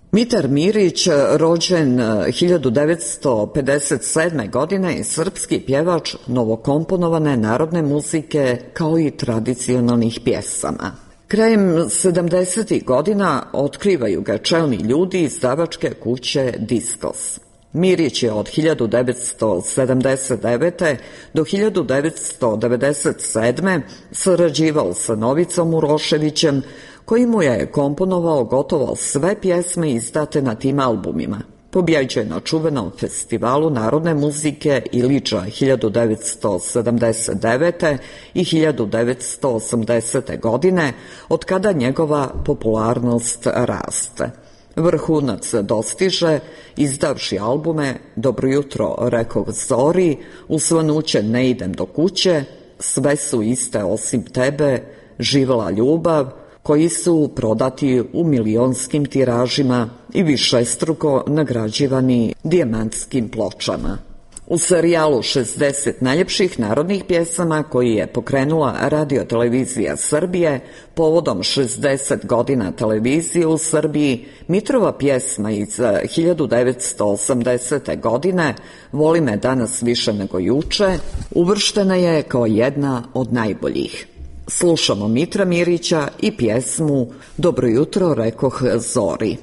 Mitar Mirić, rođen 1957. godine, je srpski pjevač novokomponovane narodne muzike kao i tradicionalnih pjesama. Krajem 70. godina otkrivaju ga čelni ljudi izdavačke kuće Diskos. Mirić je od 1979. do 1997. sarađivao sa Novicom Uroševićem, koji mu je komponovao gotovo sve pjesme izdate na tim albumima. Pobjeđuje na čuvenom festivalu narodne muzike Iliča 1979. i 1980. godine, od kada njegova popularnost raste. Vrhunac dostiže izdavši albume Dobro jutro, rekoh zori, U svanuće ne idem do kuće, Sve su iste osim tebe, Živela ljubav, koji su prodati u milionskim tiražima i višestruko nagrađivani dijamantskim pločama. U serijalu 60 najljepših narodnih pjesama, koji je pokrenula Radio-televizija Srbije povodom 60 godina televizije u Srbiji, Mitrova pjesma iz 1980. godine Voli me danas više nego juče uvrštena je kao jedna od najboljih. Slušamo Mitra Mirića i pjesmu Dobro jutro, rekoh zori.